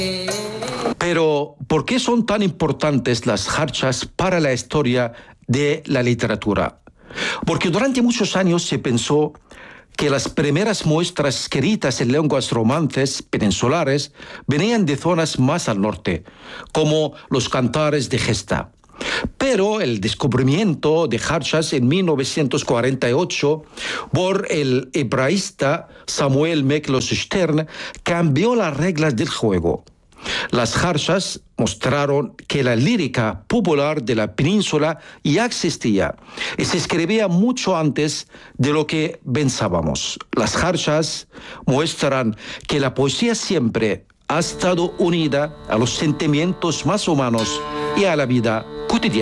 Pero, ¿por qué son tan importantes las jarchas para la historia de la literatura? Porque durante muchos años se pensó que las primeras muestras escritas en lenguas romances peninsulares venían de zonas más al norte, como los cantares de Gesta. Pero el descubrimiento de jarchas en 1948 por el hebraísta Samuel Miklos Stern cambió las reglas del juego. Las jarchas mostraron que la lírica popular de la península ya existía y se escribía mucho antes de lo que pensábamos. Las jarchas muestran que la poesía siempre ha estado unida a los sentimientos más humanos y a la vida cotidiana.